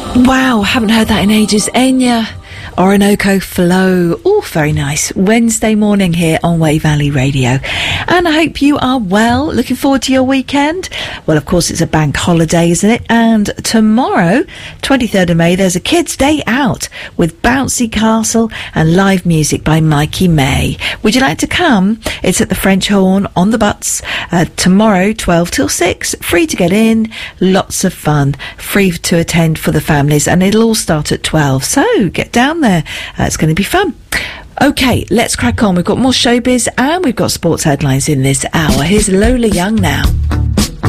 Wow, haven't heard that in ages. Enya, Orinoco Flow. Oh, very nice. Wednesday morning here on Wave Valley Radio. And I hope you are well. Looking forward to your weekend. Well, of course, it's a bank holiday, isn't it? And tomorrow, 23rd of May, there's a kids' day out with Bouncy Castle and live music by Mikey May. Would you like to come? It's at the French Horn on the Butts tomorrow, 12 till 6. Free to get in. Lots of fun. Free to attend for the families. And it'll all start at 12. So get down there. It's going to be fun. Okay, let's crack on. We've got more showbiz and we've got sports headlines in this hour. Here's Lola Young now.